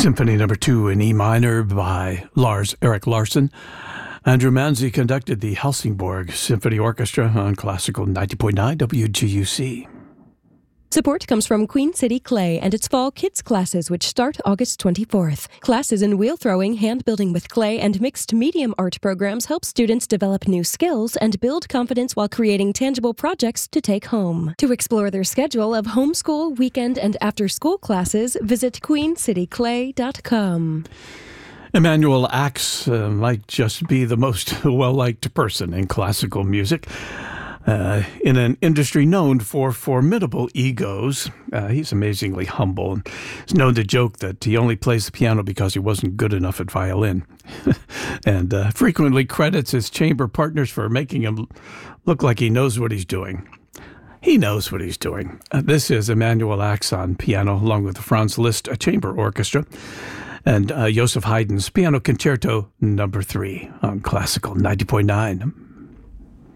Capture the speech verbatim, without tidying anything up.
Symphony Number Two in E minor by Lars Erik Larsson. Andrew Manzi conducted the Helsingborg Symphony Orchestra on Classical ninety point nine W G U C. Support comes from Queen City Clay and its fall kids classes, which start August twenty-fourth. Classes in wheel throwing, hand building with clay, and mixed medium art programs help students develop new skills and build confidence while creating tangible projects to take home. To explore their schedule of homeschool, weekend, and after-school classes, visit queen city clay dot com. Emanuel Ax uh, might just be the most well-liked person in classical music. Uh, in an industry known for formidable egos, uh, he's amazingly humble and is known to joke that he only plays the piano because he wasn't good enough at violin, and uh, frequently credits his chamber partners for making him look like he knows what he's doing. He knows what he's doing. Uh, this is Emanuel Ax on piano, along with the Franz Liszt a Chamber Orchestra, and uh, Joseph Haydn's Piano Concerto Number Three on Classical ninety point nine.